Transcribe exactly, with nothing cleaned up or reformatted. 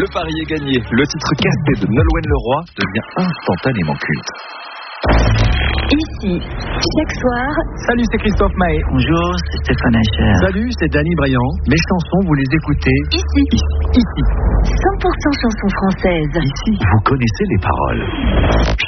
pari est gagné. Le titre cassé de Nolwenn Leroy devient instantanément culte. Ici, chaque soir. Salut, c'est Christophe Maé. Bonjour, c'est Stéphane Eicher. Salut, c'est Danny Briand. Mes chansons, vous les écoutez Ici. Ici. cent pour cent chansons françaises. Ici, vous connaissez les paroles.